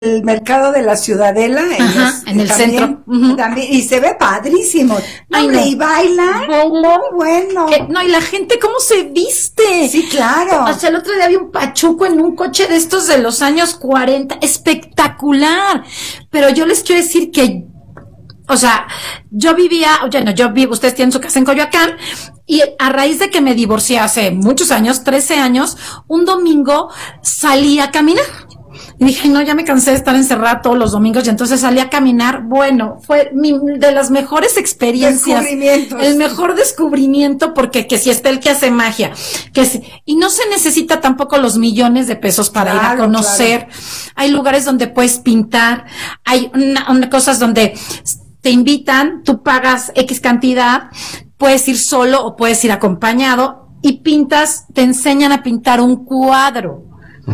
el mercado de la Ciudadela, en el centro. También, y se ve padrísimo. Ay, Hombre, no. y bailan. Muy bueno. No, y la gente, ¿cómo se viste? Sí, claro. O sea, el otro día había un pachuco en un coche de estos de los años 40, espectacular. Pero yo les quiero decir que, o sea, ustedes tienen su casa en Coyoacán, y a raíz de que me divorcié hace muchos años, 13 años, un domingo salí a caminar. Y dije, no, ya me cansé de estar encerrada todos los domingos, y entonces salí a caminar. Bueno, fue de las mejores experiencias. El mejor descubrimiento, porque que si está el que hace magia, y no se necesita tampoco los millones de pesos para ir a conocer. Claro. Hay lugares donde puedes pintar, hay cosas donde te invitan, tú pagas X cantidad, puedes ir solo o puedes ir acompañado, y te enseñan a pintar un cuadro.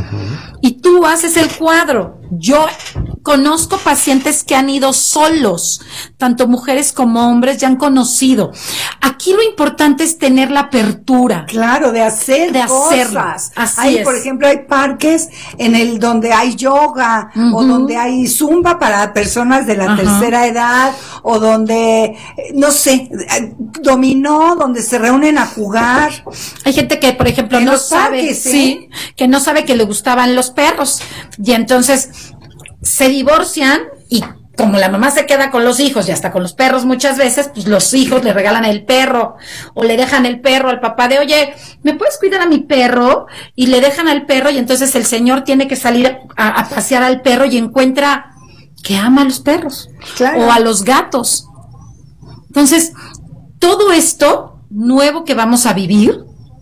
Y tú haces el cuadro. Yo conozco pacientes que han ido solos, tanto mujeres como hombres, ya han conocido. Aquí lo importante es tener la apertura. Claro, de hacer cosas. Así es. Por ejemplo, hay parques donde hay yoga, o donde hay zumba para personas de la tercera edad, o donde, no sé, dominó, donde se reúnen a jugar. Hay gente que, por ejemplo, no sabe, que no sabe que le gustaban los perros, y entonces se divorcian, y como la mamá se queda con los hijos y hasta con los perros muchas veces, pues los hijos le regalan el perro, o le dejan el perro al papá de, oye, ¿me puedes cuidar a mi perro? Y le dejan al perro, y entonces el señor tiene que salir a pasear al perro, y encuentra que ama a los perros, o a los gatos. Entonces, todo esto nuevo que vamos a vivir,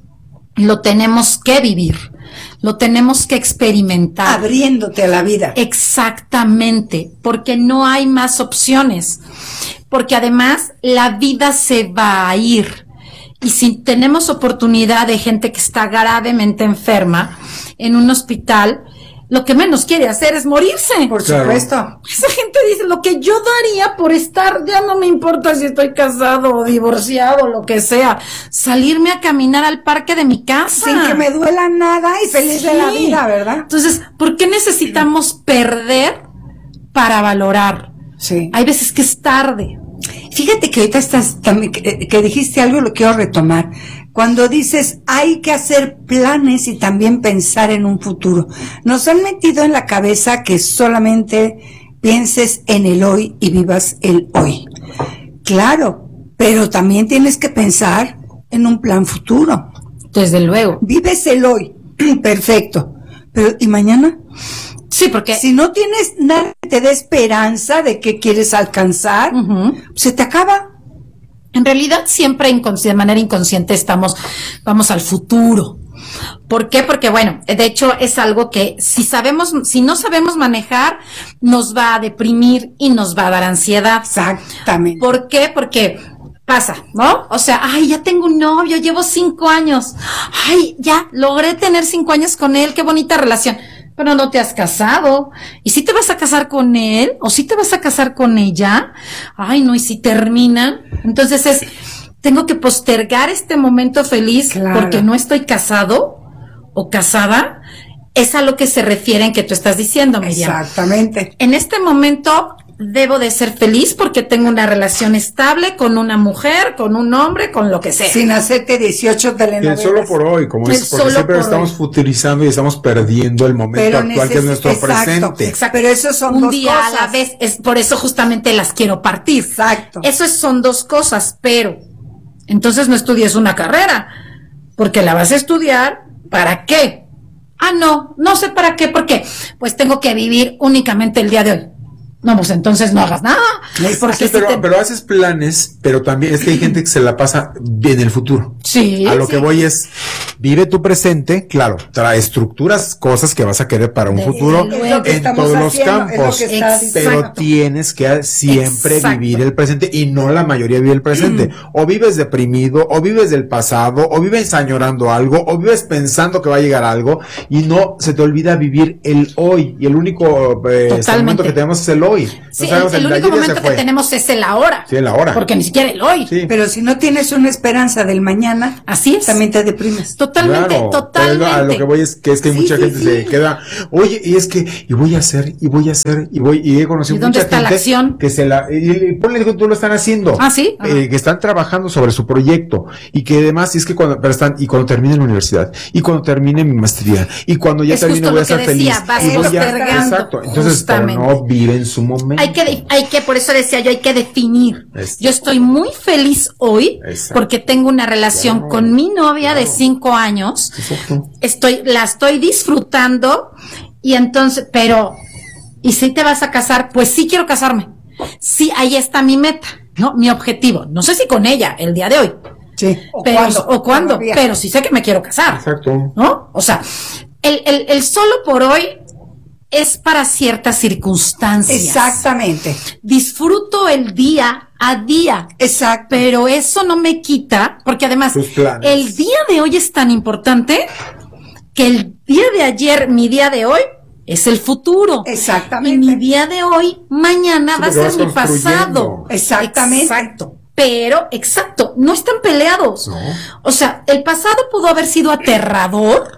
lo tenemos que vivir. Lo tenemos que experimentar. Abriéndote a la vida. Exactamente, porque no hay más opciones. Porque además la vida se va a ir. Y si tenemos oportunidad de gente que está gravemente enferma en un hospital, lo que menos quiere hacer es morirse. Por supuesto. Esa gente dice, lo que yo daría por estar, ya no me importa si estoy casado o divorciado o lo que sea, salirme a caminar al parque de mi casa. Sin que me duela nada y feliz de la vida, ¿verdad? Entonces, ¿por qué necesitamos perder para valorar? Sí. Hay veces que es tarde. Fíjate que ahorita que dijiste algo, lo quiero retomar. Cuando dices, hay que hacer planes y también pensar en un futuro. Nos han metido en la cabeza que solamente pienses en el hoy y vivas el hoy. Claro, pero también tienes que pensar en un plan futuro. Desde luego. Vives el hoy, perfecto. Pero, ¿y mañana? Sí, porque si no tienes nada que te dé esperanza de que quieres alcanzar, se te acaba. En realidad siempre de manera inconsciente vamos al futuro. ¿Por qué? Porque bueno, de hecho es algo que si no sabemos manejar, nos va a deprimir y nos va a dar ansiedad. Exactamente. ¿Por qué? Porque pasa, ¿no? O sea, ay, ya tengo un novio, llevo 5 años. Ay, ya logré tener 5 años con él, qué bonita relación. Pero no te has casado. ¿Y si te vas a casar con él? ¿O si te vas a casar con ella? Ay, no, ¿y si terminan? Entonces tengo que postergar este momento feliz porque no estoy casado o casada. Es a lo que se refieren que tú estás diciendo, Miriam. Exactamente. En este momento debo de ser feliz porque tengo una relación estable con una mujer, con un hombre, con lo que sea. Sin hacerte 18 telenovelas. Y el solo por hoy, como es, porque siempre estamos futurizando y estamos perdiendo el momento actual que es nuestro presente. Exacto. Pero eso son un día cosas. A la vez, es por eso justamente las quiero partir. Exacto. Eso son 2 cosas, pero entonces no estudies una carrera, porque la vas a estudiar, ¿para qué? No sé para qué, ¿por qué? Pues tengo que vivir únicamente el día de hoy. No, pues entonces no hagas nada. Porque pero haces planes, pero también es que hay gente que se la pasa en el futuro. Sí. A lo que voy es, vive tu presente, claro, estructuras cosas que vas a querer para un futuro en todos los campos, pero tienes que siempre vivir el presente y no la mayoría vive el presente. O vives deprimido, o vives del pasado, o vives añorando algo, o vives pensando que va a llegar algo y no se te olvida vivir el hoy. Y el único momento que tenemos es el hoy. hoy. Sí, el único momento que tenemos es el ahora. Sí, el ahora. Porque ni siquiera el hoy. Sí. Pero si no tienes una esperanza del mañana, así es, también te deprimes. Totalmente, claro, totalmente. A lo que voy es que hay mucha gente se queda, oye, y es que, y voy a hacer, y he conocido mucha gente la acción? Que se la, y ponle que tú lo están haciendo. Ah, sí. Que están trabajando sobre su proyecto, y que además, es que cuando termine la universidad, y cuando termine mi maestría, y cuando ya termine voy a ser feliz. Exacto. Entonces, pero no viven su momento. Hay que, por eso decía yo, hay que definir. Yo estoy muy feliz hoy, porque tengo una relación con mi novia de 5 años. Exacto. La estoy disfrutando, y entonces, ¿y si te vas a casar? Pues sí quiero casarme. Sí, ahí está mi meta, ¿no? Mi objetivo. No sé si con ella, el día de hoy. Sí. ¿O cuándo? Pero sí sé que me quiero casar. Exacto. ¿No? O sea, el solo por hoy es para ciertas circunstancias. Exactamente. Disfruto el día a día. Exacto. Pero eso no me quita, porque además, el día de hoy es tan importante que el día de ayer, mi día de hoy, es el futuro. Exactamente. Y mi día de hoy, mañana va a ser mi pasado. Exactamente. Exacto. Pero, no están peleados. No. O sea, el pasado pudo haber sido aterrador,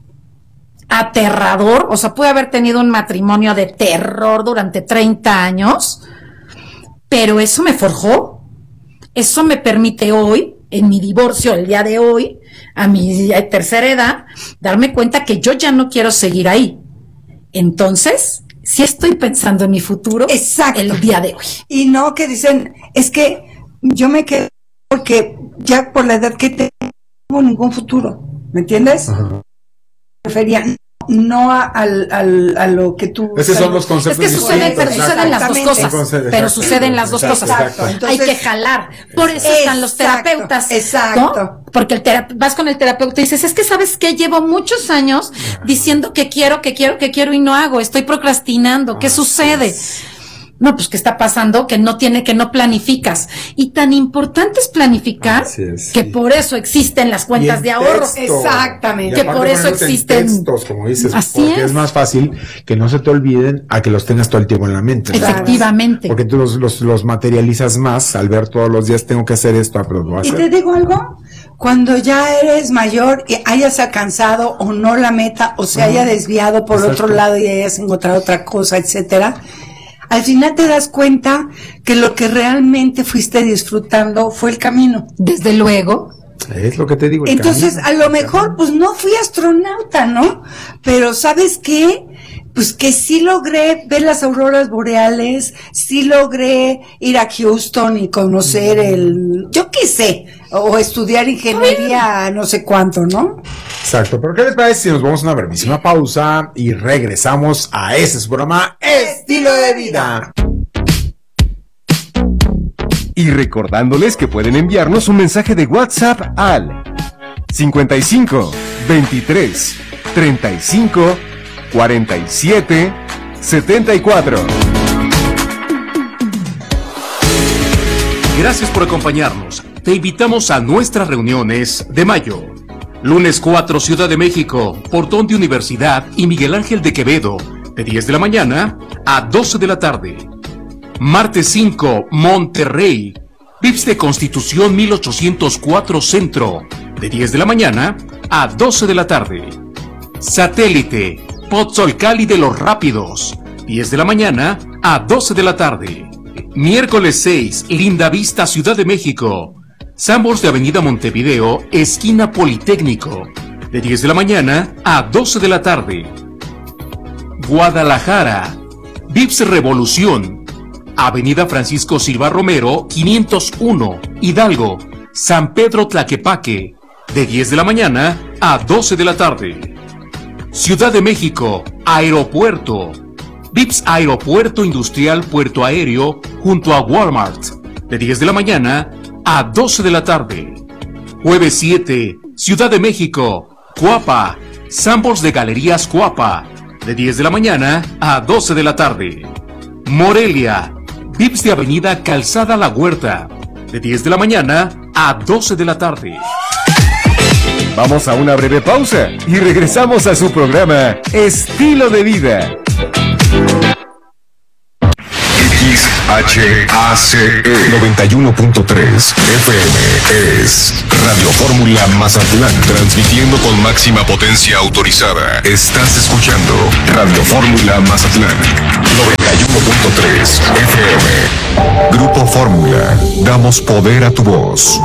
o sea, pude haber tenido un matrimonio de terror durante 30 años, pero eso me forjó, eso me permite hoy, en mi divorcio, el día de hoy, a mi tercera edad, darme cuenta que yo ya no quiero seguir ahí. Entonces, sí estoy pensando en mi futuro. Exacto. El día de hoy. Y no que dicen, es que yo me quedo porque ya por la edad que tengo ningún futuro, ¿me entiendes? Ajá. Prefería no a lo que tú... Esos son los conceptos. Es que suceden las dos cosas, pero suceden las dos cosas. Entonces, hay que jalar. Por eso están los terapeutas. Exacto. ¿no? Porque vas con el terapeuta y dices, es que ¿sabes qué? Llevo muchos años diciendo que quiero y no hago. Estoy procrastinando. ¿Qué sucede? No, pues, ¿qué está pasando? Que no planificas. Y tan importante es planificar que por eso existen las cuentas de ahorro. Exactamente. Que por eso existen textos, como dices, así porque es más fácil que no se te olviden a que los tengas todo el tiempo en la mente. Efectivamente. Porque tú los materializas más al ver todos los días tengo que hacer esto, pero lo voy a hacer. Y te digo algo, cuando ya eres mayor y hayas alcanzado o no la meta o se haya desviado por otro lado y hayas encontrado otra cosa, etcétera, al final te das cuenta que lo que realmente fuiste disfrutando fue el camino. Desde luego. Es lo que te digo. Entonces, a lo mejor, pues no fui astronauta, ¿no? Pero ¿sabes qué? Pues que sí logré ver las auroras boreales, sí logré ir a Houston y conocer yo qué sé, o estudiar ingeniería, no sé cuánto, ¿no? Exacto, pero ¿qué les parece si nos vamos a una brevísima pausa y regresamos a ese su programa Estilo de Vida? Y recordándoles que pueden enviarnos un mensaje de WhatsApp al 55 23 35 47 74. Gracias por acompañarnos. Te invitamos a nuestras reuniones de mayo. Lunes 4, Ciudad de México, Portón de Universidad y Miguel Ángel de Quevedo, de 10 de la mañana a 12 de la tarde. Martes 5, Monterrey, VIPS de Constitución 1804 Centro, de 10 de la mañana a 12 de la tarde. Satélite, Pozzolcali de los Rápidos, 10 de la mañana a 12 de la tarde. Miércoles 6, Linda Vista, Ciudad de México, Sanborns de Avenida Montevideo, esquina Politécnico, de 10 de la mañana a 12 de la tarde. Guadalajara, VIPS Revolución, Avenida Francisco Silva Romero, 501, Hidalgo, San Pedro Tlaquepaque, de 10 de la mañana a 12 de la tarde. Ciudad de México, Aeropuerto, VIPS Aeropuerto Industrial Puerto Aéreo, junto a Walmart, de 10 de la mañana a 12 de la tarde. Jueves 7, Ciudad de México, Cuapa, Sanborns de Galerías Cuapa, de 10 de la mañana a 12 de la tarde. Morelia, VIPS de Avenida Calzada La Huerta, de 10 de la mañana a 12 de la tarde. Vamos a una breve pausa y regresamos a su programa Estilo de Vida. HACE 91.3 FM es Radio Fórmula Mazatlán, transmitiendo con máxima potencia autorizada. Estás escuchando Radio Fórmula Mazatlán 91.3 FM. Grupo Fórmula, damos poder a tu voz.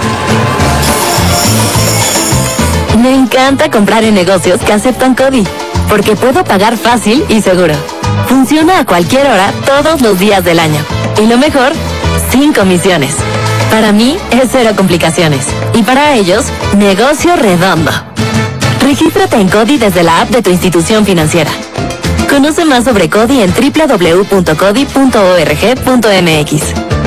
Me encanta comprar en negocios que aceptan CODI, porque puedo pagar fácil y seguro. Funciona a cualquier hora, todos los días del año. Y lo mejor, sin comisiones. Para mí, es cero complicaciones. Y para ellos, negocio redondo. Regístrate en CODI desde la app de tu institución financiera. Conoce más sobre CODI en www.codi.org.mx.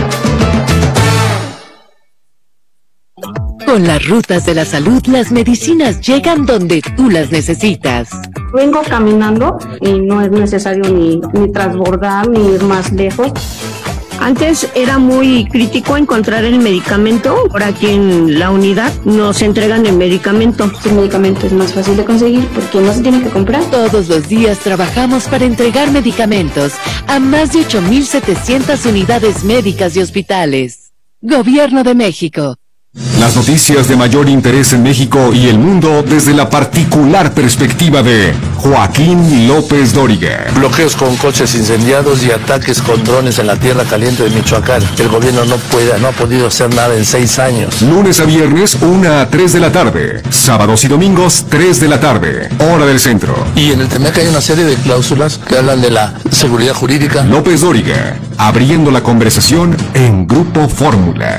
Con las rutas de la salud, las medicinas llegan donde tú las necesitas. Vengo caminando y no es necesario ni transbordar ni ir más lejos. Antes era muy crítico encontrar el medicamento. Por aquí en la unidad nos entregan el medicamento. El medicamento es más fácil de conseguir porque no se tiene que comprar. Todos los días trabajamos para entregar medicamentos a más de 8,700 unidades médicas y hospitales. Gobierno de México. Las noticias de mayor interés en México y el mundo desde la particular perspectiva de Joaquín López Dóriga. Bloqueos con coches incendiados y ataques con drones en la tierra caliente de Michoacán. El gobierno no ha podido hacer nada en 6 años. Lunes a viernes, 1 a 3 de la tarde. Sábados y domingos, 3 de la tarde. Hora del centro. Y en el TEMEC hay una serie de cláusulas que hablan de la seguridad jurídica. López Dóriga, abriendo la conversación en Grupo Fórmula.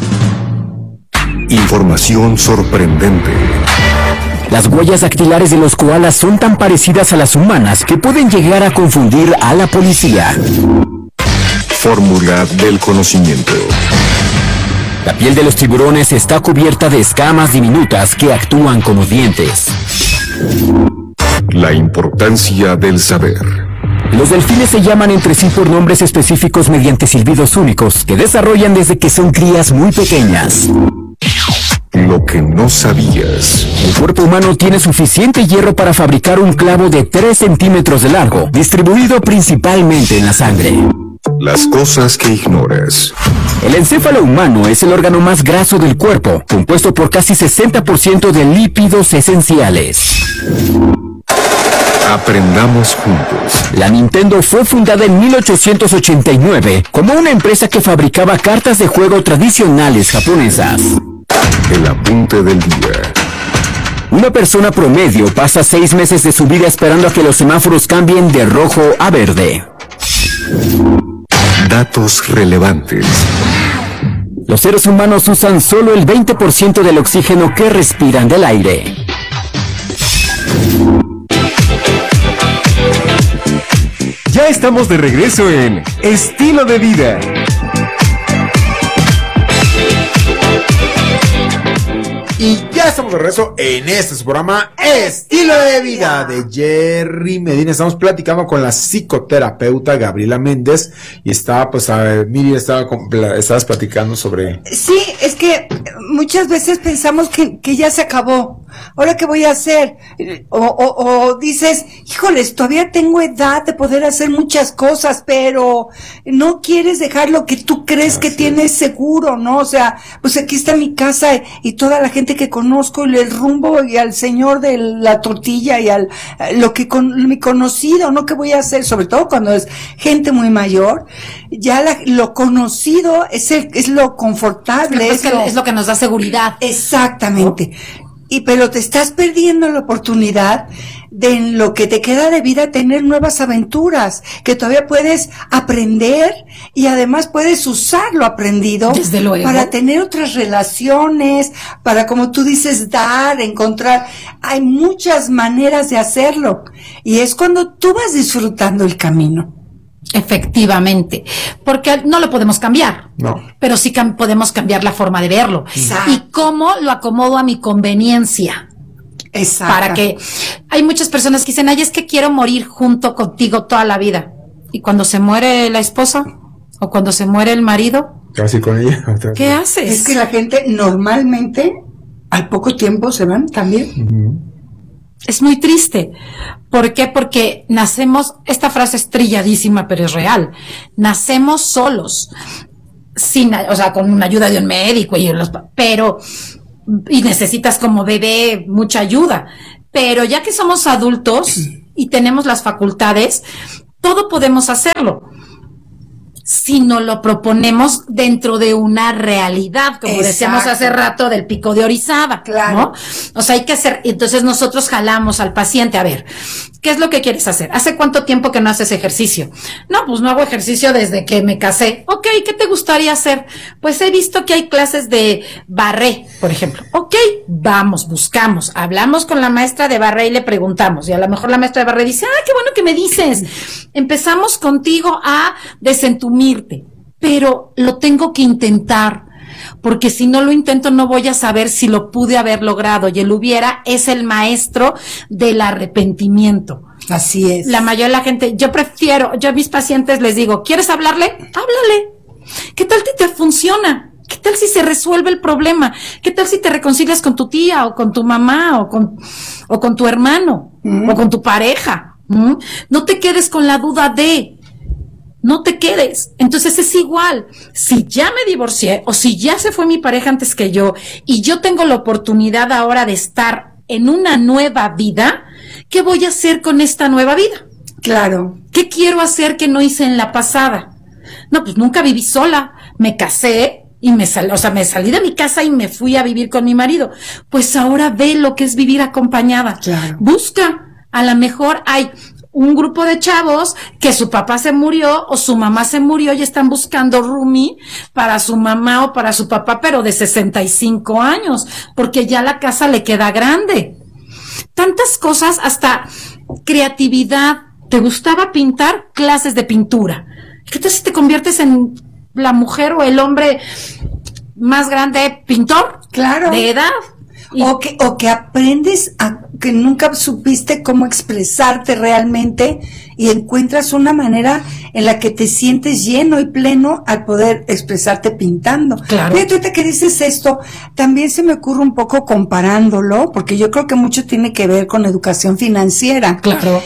Información sorprendente. Las huellas dactilares de los koalas son tan parecidas a las humanas que pueden llegar a confundir a la policía. Fórmula del conocimiento. La piel de los tiburones está cubierta de escamas diminutas que actúan como dientes. La importancia del saber. Los delfines se llaman entre sí por nombres específicos mediante silbidos únicos que desarrollan desde que son crías muy pequeñas. Lo que no sabías. El cuerpo humano tiene suficiente hierro para fabricar un clavo de 3 centímetros de largo, distribuido principalmente en la sangre. Las cosas que ignoras. El encéfalo humano es el órgano más graso del cuerpo, compuesto por casi 60% de lípidos esenciales. Aprendamos juntos. La Nintendo fue fundada en 1889 como una empresa que fabricaba cartas de juego tradicionales japonesas. El apunte del día. Una persona promedio pasa 6 meses de su vida esperando a que los semáforos cambien de rojo a verde. Datos relevantes. Los seres humanos usan solo el 20% del oxígeno que respiran del aire. Ya estamos de regreso en Estilo de Vida. Y ya estamos de regreso en este su programa Estilo de Vida de Jerry Medina. Estamos platicando con la psicoterapeuta Gabriela Méndez y estaba, pues, Miri, estabas platicando sobre... Sí, es que muchas veces pensamos que ya se acabó. ¿Ahora qué voy a hacer? O dices, híjoles, todavía tengo edad de poder hacer muchas cosas, pero no quieres dejar lo que tú crees que tienes seguro, ¿no? O sea, pues aquí está mi casa y toda la gente que conozco y el rumbo y al señor de la tortilla y al mi conocido, ¿no? ¿Qué voy a hacer? Sobre todo cuando es gente muy mayor, ya lo conocido es lo confortable. Es lo que nos da seguridad. Exactamente. Pero te estás perdiendo la oportunidad de en lo que te queda de vida tener nuevas aventuras, que todavía puedes aprender y además puedes usar lo aprendido para tener otras relaciones, para, como tú dices, encontrar. Hay muchas maneras de hacerlo y es cuando tú vas disfrutando el camino. Efectivamente, porque no lo podemos cambiar, no, pero sí podemos cambiar la forma de verlo. Exacto. Y cómo lo acomodo a mi conveniencia. Exacto. Para que hay muchas personas que dicen, es que quiero morir junto contigo toda la vida. Y cuando se muere la esposa o cuando se muere el marido, casi con ella. ¿Qué haces? Es que la gente normalmente al poco tiempo se van también. Es muy triste. ¿Por qué? Porque nacemos, esta frase es trilladísima, pero es real. Nacemos solos, con una ayuda de un médico y necesitas como bebé mucha ayuda. Pero ya que somos adultos y tenemos las facultades, todo podemos hacerlo. Si no lo proponemos dentro de una realidad, como decíamos hace rato del pico de Orizaba, claro, ¿no? O sea, hay que hacer, entonces nosotros jalamos al paciente, a ver, ¿qué es lo que quieres hacer? ¿Hace cuánto tiempo que no haces ejercicio? No, pues no hago ejercicio desde que me casé. Ok, ¿qué te gustaría hacer? Pues he visto que hay clases de barré, por ejemplo. Ok, vamos, buscamos, hablamos con la maestra de barré y le preguntamos, y a lo mejor la maestra de barré dice, qué bueno que me dices, empezamos contigo a desentumirte, pero lo tengo que intentar, porque si no lo intento no voy a saber si lo pude haber logrado, y el hubiera es el maestro del arrepentimiento. Así es. La mayoría de la gente, yo a mis pacientes les digo, ¿quieres hablarle? Háblale. ¿Qué tal si te funciona? ¿Qué tal si se resuelve el problema? ¿Qué tal si te reconcilias con tu tía o con tu mamá o con tu hermano o con tu pareja? No te quedes con la duda no te quedes. Entonces es igual, si ya me divorcié o si ya se fue mi pareja antes que yo y yo tengo la oportunidad ahora de estar en una nueva vida, ¿qué voy a hacer con esta nueva vida? Claro. ¿Qué quiero hacer que no hice en la pasada? No, pues nunca viví sola, me casé y me salí de mi casa y me fui a vivir con mi marido. Pues ahora ve lo que es vivir acompañada. Claro. Busca, a lo mejor hay un grupo de chavos que su papá se murió o su mamá se murió y están buscando roomie para su mamá o para su papá, pero de 65 años, porque ya la casa le queda grande. Tantas cosas, hasta creatividad. ¿Te gustaba pintar? Clases de pintura. ¿Qué tal si te conviertes en la mujer o el hombre más grande pintor? Claro. De edad. O que aprendes que nunca supiste cómo expresarte realmente y encuentras una manera en la que te sientes lleno y pleno al poder expresarte pintando. Claro. Fíjate, ahorita que dices esto, también se me ocurre un poco comparándolo, porque yo creo que mucho tiene que ver con educación financiera. Claro.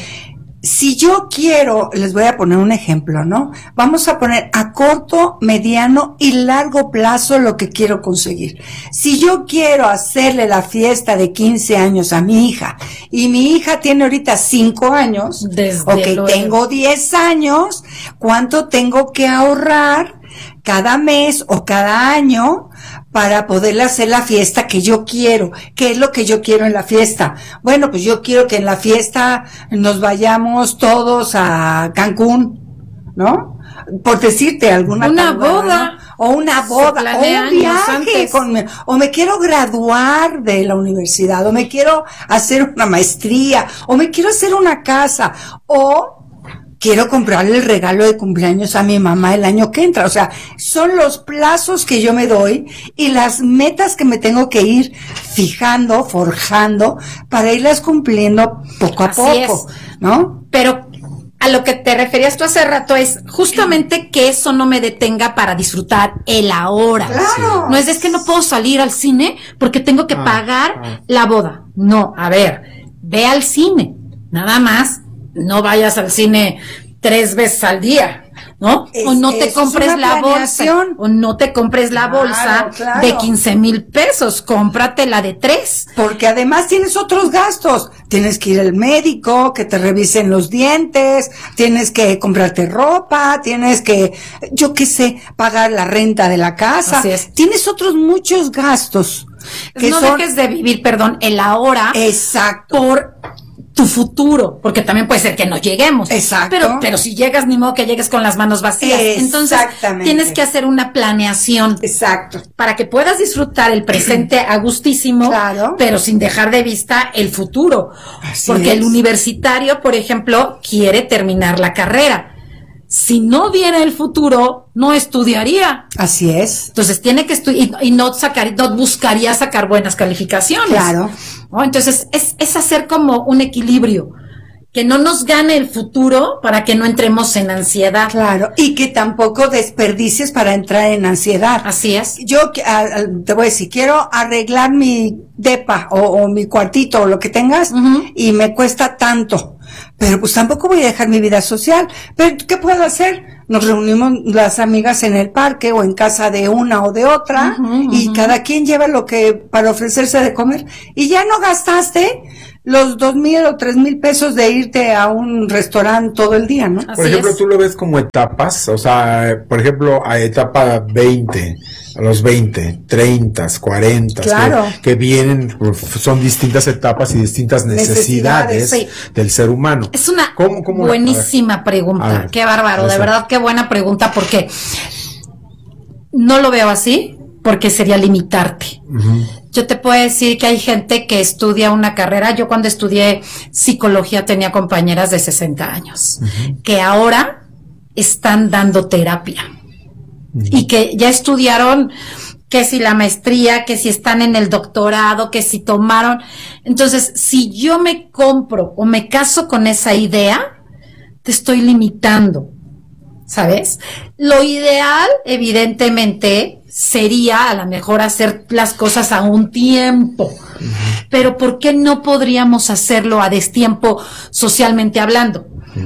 Si yo quiero, les voy a poner un ejemplo, ¿no? Vamos a poner a corto, mediano y largo plazo lo que quiero conseguir. Si yo quiero hacerle la fiesta de 15 años a mi hija y mi hija tiene ahorita 5 años, tengo 10 años, ¿cuánto tengo que ahorrar cada mes o cada año para poderle hacer la fiesta que yo quiero? ¿Qué es lo que yo quiero en la fiesta? Bueno, pues yo quiero que en la fiesta nos vayamos todos a Cancún, ¿no? Por decirte alguna boda, ¿no? O una boda, o un viaje o me quiero graduar de la universidad, o me quiero hacer una maestría, o me quiero hacer una casa, o quiero comprarle el regalo de cumpleaños a mi mamá el año que entra. O sea, son los plazos que yo me doy y las metas que me tengo que ir fijando, forjando, para irlas cumpliendo poco a poco, ¿no? Pero a lo que te referías tú hace rato es justamente que eso no me detenga para disfrutar el ahora. Claro. No es que no puedo salir al cine porque tengo que pagar la boda. No, a ver, ve al cine, nada más. No vayas al cine 3 veces al día, ¿no? O no te compres la bolsa. O no te compres la bolsa de 15,000 pesos. Cómpratela de 3. Porque además tienes otros gastos. Tienes que ir al médico, que te revisen los dientes, tienes que comprarte ropa, tienes que, yo qué sé, pagar la renta de la casa. Así es. Tienes otros muchos gastos. No dejes de vivir, el ahora. Exacto. Por tu futuro, porque también puede ser que no lleguemos. Exacto. Pero si llegas, ni modo que llegues con las manos vacías. Entonces, tienes que hacer una planeación. Exacto. Para que puedas disfrutar el presente a gustísimo, claro, pero sin dejar de vista el futuro. Así porque es. El universitario, por ejemplo, quiere terminar la carrera. Si no viene el futuro, no estudiaría. Así es. Entonces tiene que estudiar y no buscaría sacar buenas calificaciones. Claro. ¿No? Entonces es hacer como un equilibrio. que no nos gane el futuro para que no entremos en ansiedad. Claro, y que tampoco desperdicies para entrar en ansiedad. Así es. Yo te voy a decir, quiero arreglar mi depa o mi cuartito o lo que tengas, y me cuesta tanto, pero pues tampoco voy a dejar mi vida social. Pero ¿qué puedo hacer? Nos reunimos las amigas en el parque o en casa de una o de otra, y cada quien lleva lo que para ofrecerse de comer, y ya no gastaste los 2,000 o 3,000 pesos de irte a un restaurante todo el día, ¿no? Por ejemplo, tú lo ves como etapas, o sea, por ejemplo, a etapa 20, a los 20, 30, 40, claro, que vienen, son distintas etapas y distintas necesidades sí, del ser humano. Es una buenísima pregunta, qué bárbaro, de verdad, qué buena pregunta, porque no lo veo así, porque sería limitarte. Yo te puedo decir que hay gente que estudia una carrera. Yo cuando estudié psicología tenía compañeras de 60 años que ahora están dando terapia y que ya estudiaron, que si la maestría, que si están en el doctorado, que si tomaron. Entonces, si yo me compro o me caso con esa idea, te estoy limitando, ¿sabes? Lo ideal, evidentemente, sería a lo mejor hacer las cosas a un tiempo, pero ¿por qué no podríamos hacerlo a destiempo socialmente hablando?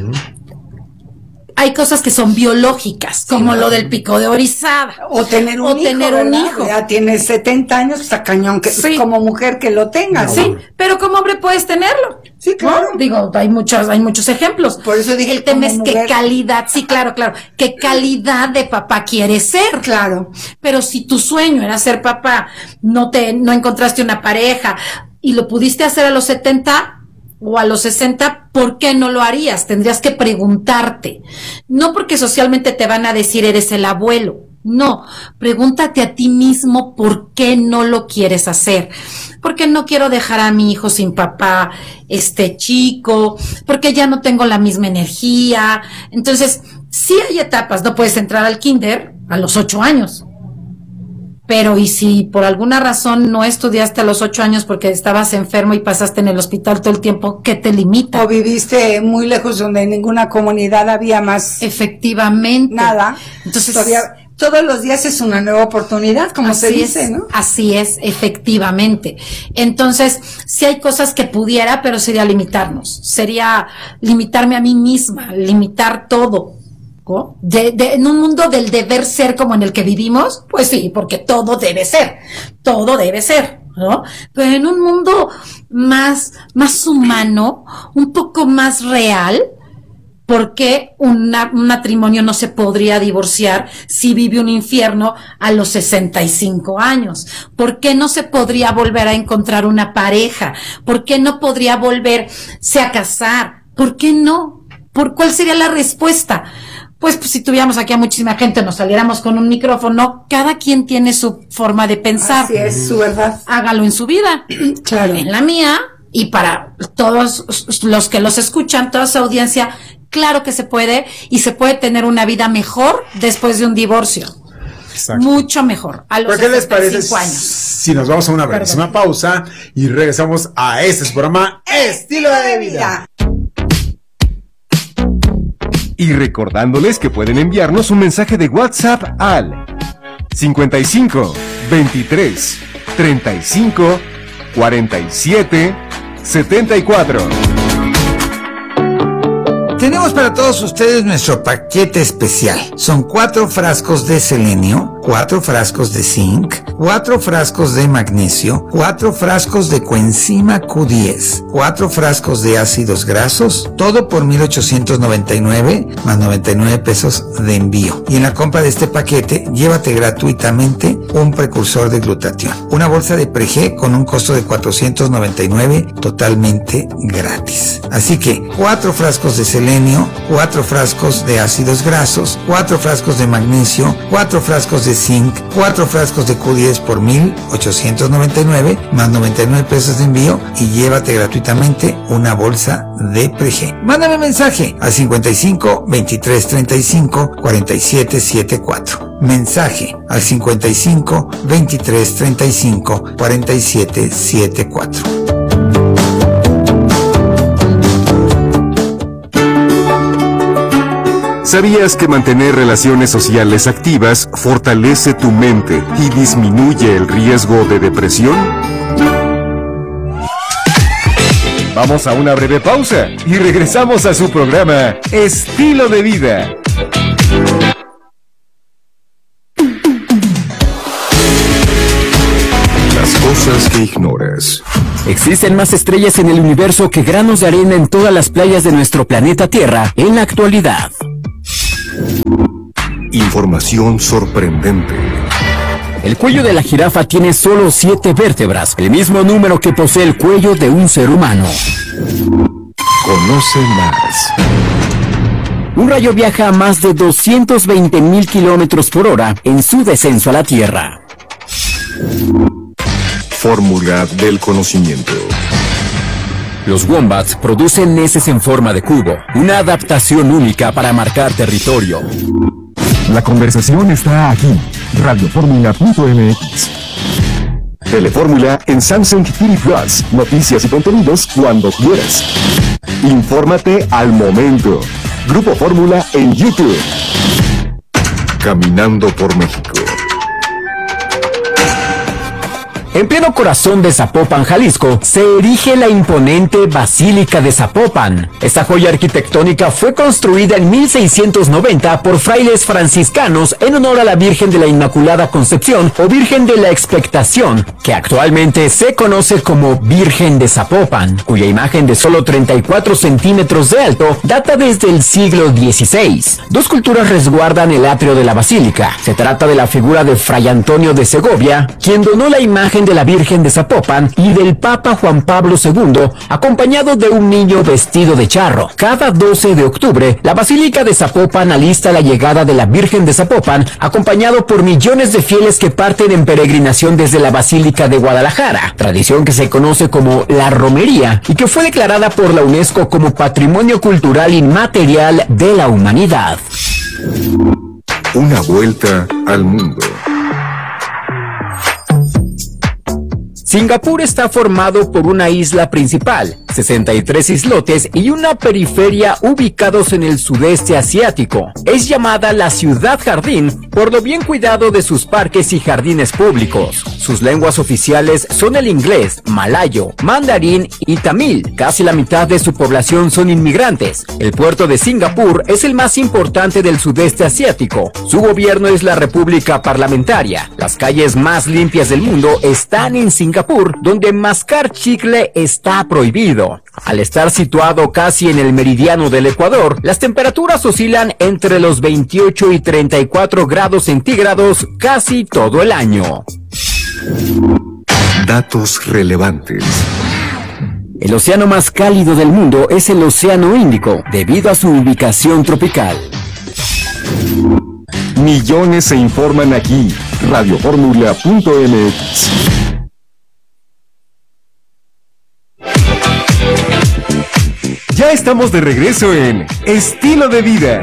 Hay cosas que son biológicas, como lo del pico de orizada. O tener un hijo. Ya tienes 70 años, está cañón, que como mujer que lo tengas. Sí, pero como hombre puedes tenerlo. Sí, claro. ¿No? Digo, hay muchos ejemplos. Por eso dije, el tema es qué calidad, sí, claro, qué calidad de papá quieres ser. Claro. Pero si tu sueño era ser papá, no encontraste una pareja y lo pudiste hacer a los 70 o a los 60, ¿por qué no lo harías? Tendrías que preguntarte. No porque socialmente te van a decir eres el abuelo. No, pregúntate a ti mismo por qué no lo quieres hacer. Porque no quiero dejar a mi hijo sin papá, chico, porque ya no tengo la misma energía. Entonces, sí hay etapas, no puedes entrar al kinder a los 8 años. Pero, ¿y si por alguna razón no estudiaste a los 8 años porque estabas enfermo y pasaste en el hospital todo el tiempo, qué te limita? O viviste muy lejos donde en ninguna comunidad había más. Efectivamente. Nada. Entonces, todos los días es una nueva oportunidad, como se dice, ¿no? Así es, efectivamente. Entonces, sí hay cosas que pudiera, pero sería limitarnos. Sería limitarme a mí misma, limitar todo. En un mundo del deber ser como en el que vivimos, pues sí, porque todo debe ser, ¿no? Pero en un mundo más humano, un poco más real, ¿por qué un matrimonio no se podría divorciar si vive un infierno a los 65 años? ¿Por qué no se podría volver a encontrar una pareja? ¿Por qué no podría volverse a casar? ¿Por qué no? ¿Cuál sería la respuesta? Pues si tuviéramos aquí a muchísima gente, nos saliéramos con un micrófono, cada quien tiene su forma de pensar. Así es, su verdad. Hágalo en su vida. Claro. En la mía, y para todos los que los escuchan, toda su audiencia, claro que se puede, y se puede tener una vida mejor después de un divorcio. Exacto. Mucho mejor. A los 65 años. Si nos vamos a una brevísima pausa y regresamos a este programa Estilo de Vida. Y recordándoles que pueden enviarnos un mensaje de WhatsApp al 55 23 35 47 74. Tenemos para todos ustedes nuestro paquete especial. Son 4 frascos de selenio, 4 frascos de zinc, 4 frascos de magnesio, 4 frascos de coenzima Q10, 4 frascos de ácidos grasos, todo por $1,899 más 99 pesos de envío. Y en la compra de este paquete, llévate gratuitamente un precursor de glutatión. Una bolsa de Preg con un costo de $499 totalmente gratis. Así que 4 frascos de selenio, 4 frascos de ácidos grasos, 4 frascos de magnesio, 4 frascos de zinc, 4 frascos de Q10 por $1,899 más 99 pesos de envío y llévate gratuitamente una bolsa de Preg. Mándame mensaje al 55 23 35 47 74. Mensaje al 55 23 35 47 74. ¿Sabías que mantener relaciones sociales activas fortalece tu mente y disminuye el riesgo de depresión? Vamos a una breve pausa y regresamos a su programa Estilo de Vida. Las cosas que ignoras. Existen más estrellas en el universo que granos de arena en todas las playas de nuestro planeta Tierra en la actualidad. Información sorprendente. El cuello de la jirafa tiene solo 7 vértebras, el mismo número que posee el cuello de un ser humano. Conoce más. Un rayo viaja a más de 220,000 kilómetros por hora en su descenso a la Tierra. Fórmula del conocimiento. Los wombats producen heces en forma de cubo, una adaptación única para marcar territorio. La conversación está aquí. Radioformula.mx. Telefórmula en Samsung TV Plus. Noticias y contenidos cuando quieras. Infórmate al momento. Grupo Fórmula en YouTube. Caminando por México. En pleno corazón de Zapopan, Jalisco, se erige la imponente Basílica de Zapopan. Esta joya arquitectónica fue construida en 1690 por frailes franciscanos en honor a la Virgen de la Inmaculada Concepción o Virgen de la Expectación, que actualmente se conoce como Virgen de Zapopan, cuya imagen de solo 34 centímetros de alto data desde el siglo XVI. Dos esculturas resguardan el atrio de la basílica. Se trata de la figura de Fray Antonio de Segovia, quien donó la imagen de la Virgen de Zapopan, y del Papa Juan Pablo II, acompañado de un niño vestido de charro. Cada 12 de octubre, la Basílica de Zapopan alista la llegada de la Virgen de Zapopan, acompañado por millones de fieles que parten en peregrinación desde la Basílica de Guadalajara, tradición que se conoce como la romería y que fue declarada por la UNESCO como Patrimonio Cultural Inmaterial de la Humanidad. Una vuelta al mundo. Singapur está formado por una isla principal, 63 islotes y una periferia ubicados en el sudeste asiático. Es llamada la ciudad jardín por lo bien cuidado de sus parques y jardines públicos. Sus lenguas oficiales son el inglés, malayo, mandarín y tamil. Casi la mitad de su población son inmigrantes. El puerto de Singapur es el más importante del sudeste asiático. Su gobierno es la República Parlamentaria. Las calles más limpias del mundo están en Singapur, donde mascar chicle está prohibido. Al estar situado casi en el meridiano del Ecuador, las temperaturas oscilan entre los 28 y 34 grados centígrados casi todo el año. Datos relevantes. El océano más cálido del mundo es el Océano Índico, debido a su ubicación tropical. Millones se informan aquí. Radioformula.mx. Ya estamos de regreso en Estilo de Vida.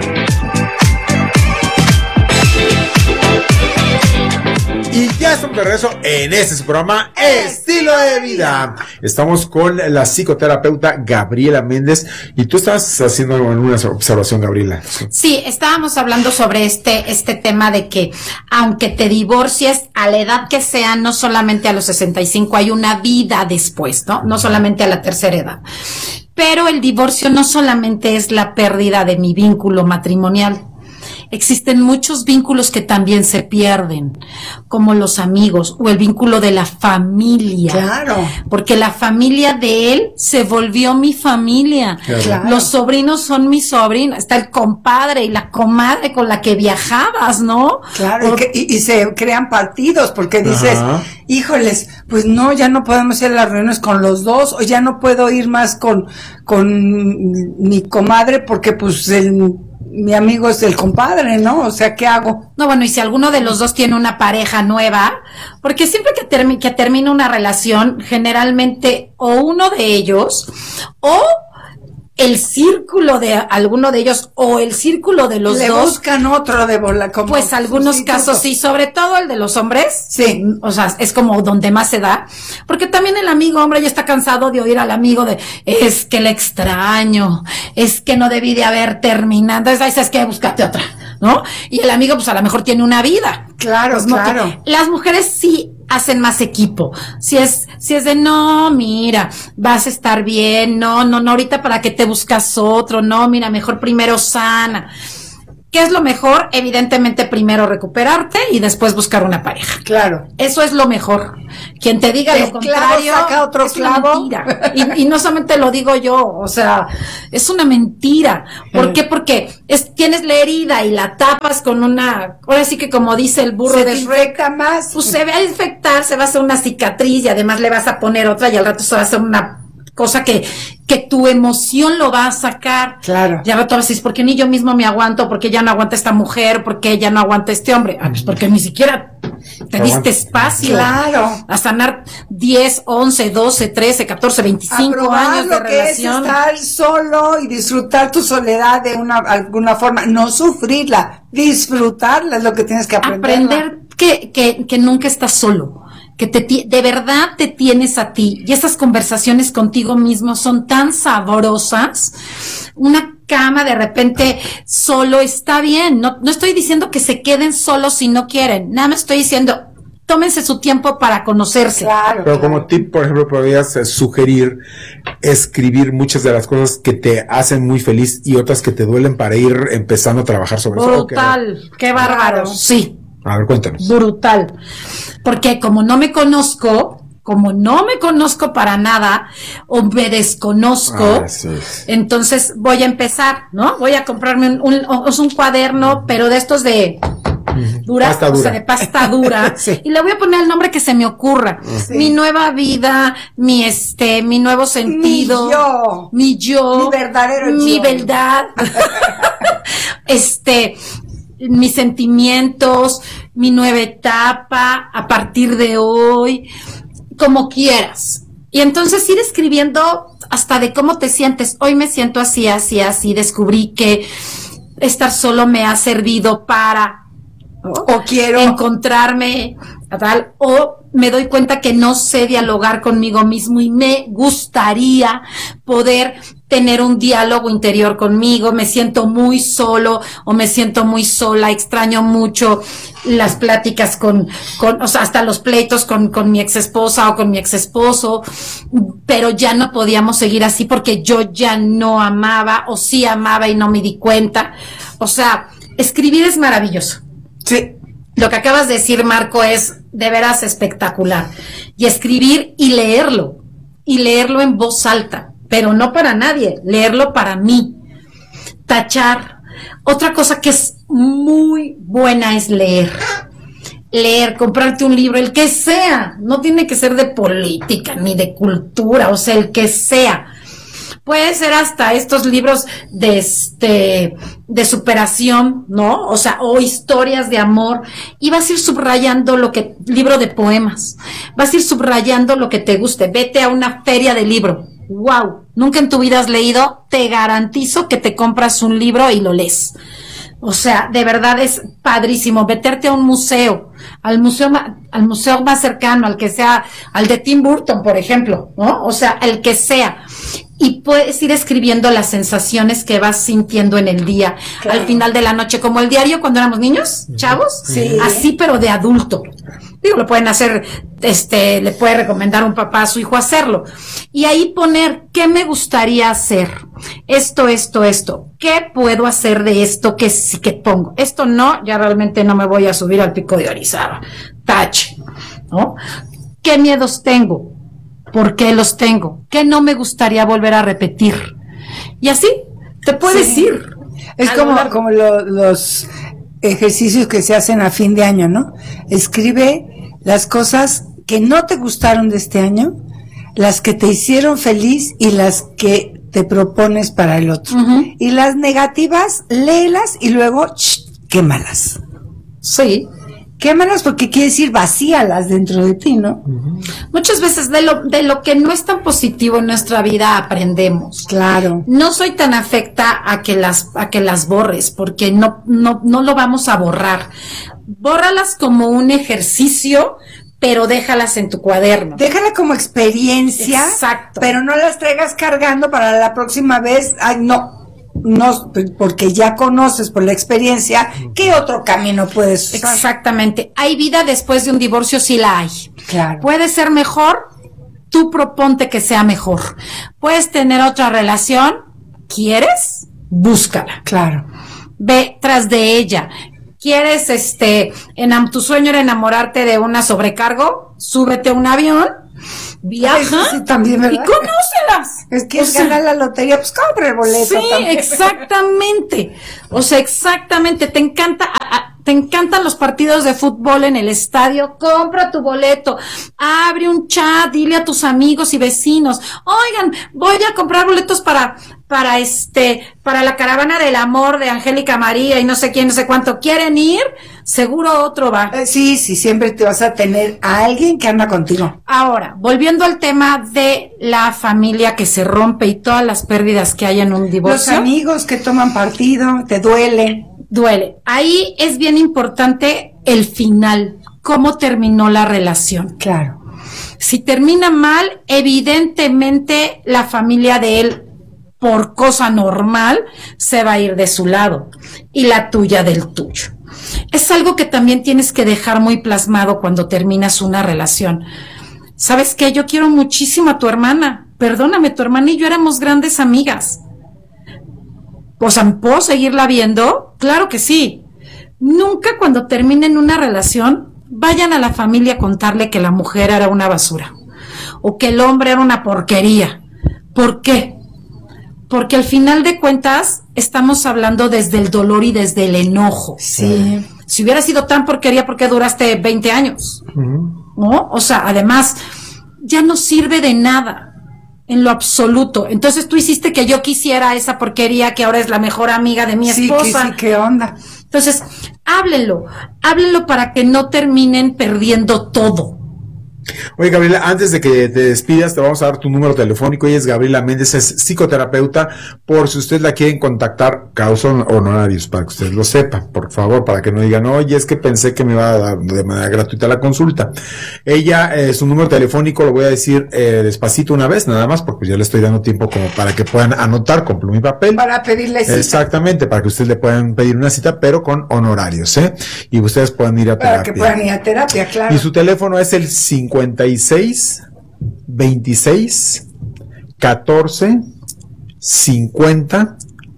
Y ya estamos de regreso en este su programa Estilo de Vida. Estamos con la psicoterapeuta Gabriela Méndez y tú estás haciendo una observación, Gabriela. Sí, estábamos hablando sobre este tema de que aunque te divorcies a la edad que sea, no solamente a los 65, hay una vida después, ¿no? No solamente a la tercera edad. Pero el divorcio no solamente es la pérdida de mi vínculo matrimonial. Existen muchos vínculos que también se pierden, como los amigos o el vínculo de la familia. Claro. Porque la familia de él se volvió mi familia. Claro. Los sobrinos son mis sobrinos. Está el compadre y la comadre con la que viajabas, ¿no? Claro, y se crean partidos porque dices, híjoles, pues no, ya no podemos ir a las reuniones con los dos, o ya no puedo ir más con mi comadre porque pues mi amigo es el compadre, ¿no? O sea, ¿qué hago? No, bueno, y si alguno de los dos tiene una pareja nueva, porque siempre que termina una relación, generalmente o uno de ellos o el círculo de alguno de ellos o el círculo de los Le dos. buscan otro de bola. Como pues algunos casos sí, sobre todo el de los hombres. Sí. O sea, es como donde más se da. Porque también el amigo hombre ya está cansado de oír al amigo de, es que le extraño, es que no debí de haber terminado. Entonces ahí sabes que búscate otra, ¿no? Y el amigo pues a lo mejor tiene una vida. Claro, pues, claro. No, las mujeres sí hacen más equipo. Si es de no, mira, vas a estar bien, no, ahorita para que te buscas otro, no, mira, mejor primero sana. ¿Qué es lo mejor? Evidentemente primero recuperarte y después buscar una pareja. Claro. Eso es lo mejor. Quien te diga lo contrario saca otro es clavo. una mentira. Y no solamente lo digo yo, o sea, es una mentira. ¿Por qué? Porque tienes la herida y la tapas con una, ahora sí que como dice el burro se de infecta más. Pues se va a infectar, se va a hacer una cicatriz y además le vas a poner otra y al rato se va a hacer una cosa que tu emoción lo va a sacar. Claro. Ya rato vas a decir, ¿por qué ni yo mismo me aguanto? ¿Por qué ya no aguanta esta mujer? ¿Por qué ya no aguanta este hombre? Ah, pues porque ni siquiera te diste espacio. Claro. A sanar 10, 11, 12, 13, 14, 25 años de relación. Es estar solo y disfrutar tu soledad de alguna forma. No sufrirla, disfrutarla es lo que tienes que aprender. Aprender que nunca estás solo. Que de verdad te tienes a ti y esas conversaciones contigo mismo son tan sabrosas. Una cama de repente solo está bien, no estoy diciendo que se queden solos si no quieren, nada más estoy diciendo tómense su tiempo para conocerse. Claro, pero como tip, por ejemplo, podrías sugerir escribir muchas de las cosas que te hacen muy feliz y otras que te duelen para ir empezando a trabajar sobre eso. Brutal, qué bárbaro, sí. A ver, cuéntanos. Brutal. Porque como no me conozco para nada, o me desconozco, entonces voy a empezar, ¿no? Voy a comprarme un cuaderno, pero de estos de pasta dura. O sea, de pasta dura, Sí. y le voy a poner el nombre que se me ocurra. Sí. Mi nueva vida, mi nuevo sentido. Mi yo. Mi verdadero Mi yo. verdad. Mis sentimientos, mi nueva etapa, a partir de hoy, como quieras. Y entonces ir escribiendo hasta de cómo te sientes. Hoy me siento así, así, así. Descubrí que estar solo me ha servido para o quiero encontrarme, tal, o me doy cuenta que no sé dialogar conmigo mismo y me gustaría poder tener un diálogo interior conmigo, me siento muy solo o me siento muy sola, extraño mucho las pláticas o sea, hasta los pleitos con mi ex esposa o con mi ex esposo, pero ya no podíamos seguir así porque yo ya no amaba o sí amaba y no me di cuenta. O sea, escribir es maravilloso. Sí. Lo que acabas de decir, Marco, es de veras espectacular. Y escribir y leerlo en voz alta, pero no para nadie, leerlo para mí. Tachar. Otra cosa que es muy buena es leer, comprarte un libro, el que sea, no tiene que ser de política ni de cultura, o sea, el que sea. Puede ser hasta estos libros de superación, ¿no? O sea, o historias de amor, y vas a ir subrayando libro de poemas, vas a ir subrayando lo que te guste. Vete a una feria de libro. Wow, nunca en tu vida has leído, te garantizo que te compras un libro y lo lees. O sea, de verdad es padrísimo meterte a un museo, al museo más cercano, al que sea, al de Tim Burton, por ejemplo, ¿no? O sea, el que sea. Y puedes ir escribiendo las sensaciones que vas sintiendo en el día, claro, al final de la noche, como el diario cuando éramos niños, chavos, sí, así pero de adulto. Digo, lo pueden hacer, le puede recomendar un papá a su hijo hacerlo. Y ahí poner, ¿qué me gustaría hacer? Esto. ¿Qué puedo hacer de esto que sí que pongo? Esto no, ya realmente no me voy a subir al pico de Orizaba. Tache, ¿no? ¿Qué miedos tengo? ¿Por qué los tengo? ¿Qué no me gustaría volver a repetir? Y así te puedes ir. Es como los ejercicios que se hacen a fin de año, ¿no? Escribe las cosas que no te gustaron de este año, las que te hicieron feliz y las que te propones para el otro. Uh-huh. Y las negativas, léelas y luego quémalas. Sí. Quémalas porque quiere decir vacíalas dentro de ti, ¿no? Muchas veces de lo que no es tan positivo en nuestra vida aprendemos. Claro. No soy tan afecta a que las borres, porque no lo vamos a borrar. Bórralas como un ejercicio, pero déjalas en tu cuaderno. Déjala como experiencia. Exacto. Pero no las traigas cargando para la próxima vez. Ay, no, porque ya conoces por la experiencia qué otro camino puedes usar. Exactamente. ¿Hay vida después de un divorcio? Sí la hay. Claro. ¿Puede ser mejor? Tú proponte que sea mejor. ¿Puedes tener otra relación? ¿Quieres? Búscala. Claro. Ve tras de ella. ¿Quieres, tu sueño era enamorarte de una sobrecargo? Súbete a un avión, viaja, sí, también, ¿verdad? Y conócelas. Es que ganar la lotería, pues compra el boleto. Sí, también. Exactamente. Exactamente. Te encantan los partidos de fútbol en el estadio, compra tu boleto, abre un chat, dile a tus amigos y vecinos, oigan, voy a comprar boletos para la caravana del amor de Angélica María y no sé quién, no sé cuánto, ¿quieren ir? Seguro otro va. Sí, siempre te vas a tener a alguien que anda contigo. Ahora, volviendo al tema de la familia que se rompe y todas las pérdidas que hay en un divorcio. Los amigos que toman partido, te duele. Ahí es bien importante el final, cómo terminó la relación. Claro. Si termina mal, evidentemente la familia de él, por cosa normal, se va a ir de su lado y la tuya del tuyo. Es algo que también tienes que dejar muy plasmado cuando terminas una relación. ¿Sabes qué? Yo quiero muchísimo a tu hermana. Perdóname, tu hermana y yo éramos grandes amigas. O sea, ¿puedo seguirla viendo? Claro que sí. Nunca cuando terminen una relación vayan a la familia a contarle que la mujer era una basura o que el hombre era una porquería. ¿Por qué? Porque al final de cuentas estamos hablando desde el dolor y desde el enojo. Sí. Si hubiera sido tan porquería, ¿por qué duraste 20 años? ¿No? O sea, además, ya no sirve de nada. En lo absoluto. Entonces tú hiciste que yo quisiera esa porquería que ahora es la mejor amiga de mi esposa. Sí, ¿qué onda? Entonces, háblenlo para que no terminen perdiendo todo. Oye, Gabriela, antes de que te despidas, te vamos a dar tu número telefónico. Ella es Gabriela Méndez, es psicoterapeuta. Por si usted la quieren contactar, causa honorarios, para que usted lo sepa, por favor, para que no digan, oye, es que pensé que me iba a dar de manera gratuita la consulta. Ella, su número telefónico lo voy a decir despacito una vez, nada más, porque ya le estoy dando tiempo como para que puedan anotar con pluma y papel. Para pedirle cita. Exactamente, para que ustedes le puedan pedir una cita, pero con honorarios, y ustedes puedan ir a terapia. Para que puedan ir a terapia, claro. Y su teléfono es el 56 26 14 50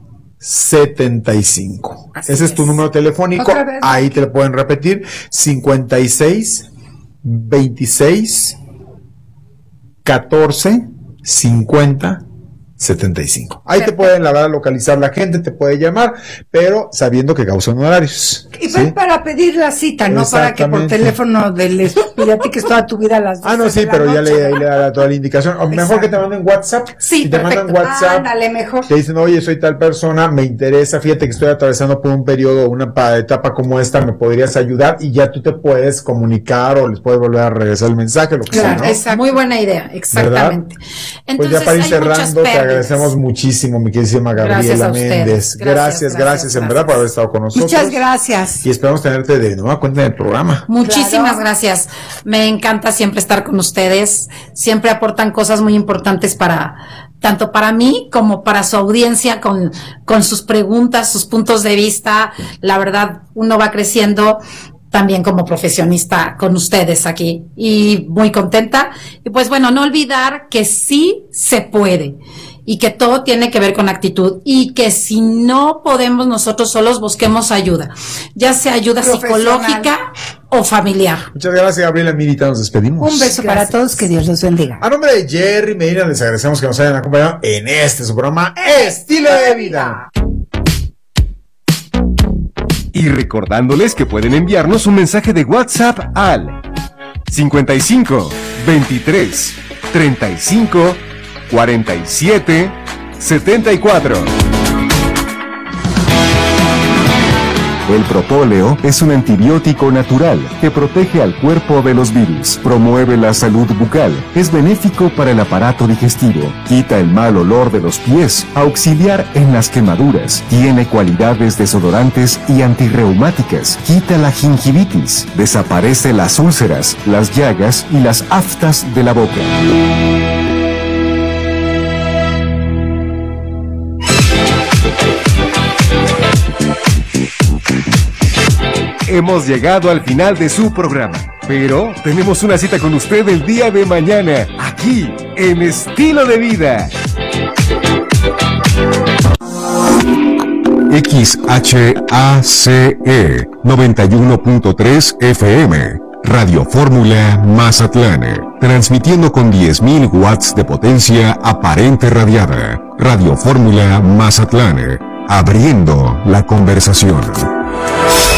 75. Ese es tu número telefónico. Ahí te lo pueden repetir. 56 26 14 50 75. Ahí te pueden, la verdad, localizar la gente, te puede llamar, pero sabiendo que causan horarios. Y ¿sí? Para pedir la cita, no para que por teléfono platiques toda tu vida a las 12 no, sí, pero ya le da toda la indicación. O mejor que te manden WhatsApp. Sí, si te mandan WhatsApp, ándale, mejor. Te dicen, oye, soy tal persona, me interesa, fíjate que estoy atravesando por un periodo, una etapa como esta, ¿me podrías ayudar? Y ya tú te puedes comunicar o les puedes volver a regresar el mensaje, lo que sea, ¿no? Exacto. Muy buena idea, exactamente. Entonces, pues ya para ir cerrando, te agradecemos muchísimo, mi queridísima Gabriela Méndez. Gracias, en verdad, por haber estado con nosotros. Muchas gracias. Y esperamos tenerte de nueva cuenta en el programa. Muchísimas gracias. Me encanta siempre estar con ustedes. Siempre aportan cosas muy importantes tanto para mí como para su audiencia, con sus preguntas, sus puntos de vista. La verdad, uno va creciendo también como profesionista con ustedes aquí y muy contenta. Y pues bueno, no olvidar que sí se puede y que todo tiene que ver con actitud y que si no podemos nosotros solos, busquemos ayuda, ya sea ayuda psicológica o familiar. Muchas gracias, Gabriela Mirita, nos despedimos. Un beso para todos, que Dios los bendiga. A nombre de Jerry Medina, les agradecemos que nos hayan acompañado en su programa Estilo de Vida. Y recordándoles que pueden enviarnos un mensaje de WhatsApp al 55 23 35 47 74. El propóleo es un antibiótico natural que protege al cuerpo de los virus, promueve la salud bucal, es benéfico para el aparato digestivo, quita el mal olor de los pies, auxiliar en las quemaduras, tiene cualidades desodorantes y antirreumáticas, quita la gingivitis, desaparece las úlceras, las llagas y las aftas de la boca. Hemos llegado al final de su programa, pero tenemos una cita con usted el día de mañana, aquí, en Estilo de Vida. XHACE 91.3 FM, Radio Fórmula Mazatlán, transmitiendo con 10.000 watts de potencia aparente radiada. Radio Fórmula Mazatlán, abriendo la conversación.